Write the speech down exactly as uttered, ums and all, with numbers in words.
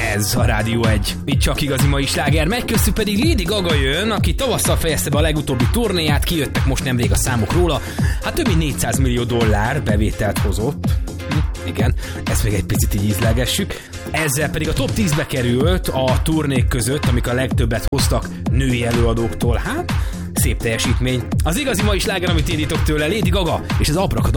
Ez a Rádió egy. Itt csak igazi mai sláger. Megköszönjük pedig Lady Gaga jön, aki tavasszal fejezte be a legutóbbi turnéját, kijöttek most nemrég a számok róla. Hát több mint négyszáz millió dollár bevételt hozott. Hm, igen, ezt még egy picit így ízlelgessük. Ezzel pedig a top tízbe került a turnék között, amik a legtöbbet hoztak női előadóktól. Hát, szép teljesítmény. Az igazi mai sláger, amit indítok tőle, Lady Gaga és az Abracadabra.